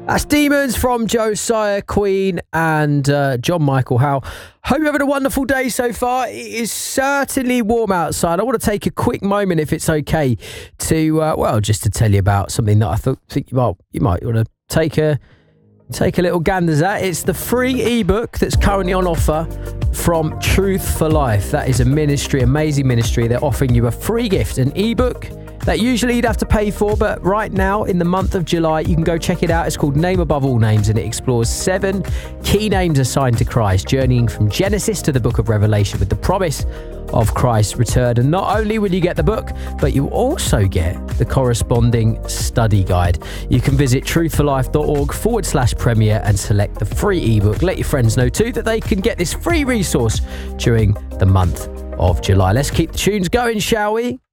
That's Demons from Josiah Queen and John Michael Howe. Hope you're having a wonderful day so far. It is certainly warm outside. I want to take a quick moment, if it's okay, to just to tell you about something that I think you might want to take a little ganders at. It's the free ebook that's currently on offer from Truth for Life. That is a ministry, amazing ministry. They're offering you a free gift, an ebook that usually you'd have to pay for, but right now in the month of July you can go check it out. It's called Name Above All Names, and it explores 7 key names assigned to Christ, journeying from Genesis to the book of Revelation with the promise of Christ's return. And not only will you get the book, but you also get the corresponding study guide. You can visit truthforlife.org/premier and select the free ebook. Let your friends know too that they can get this free resource during the month of July. Let's keep the tunes going, shall we?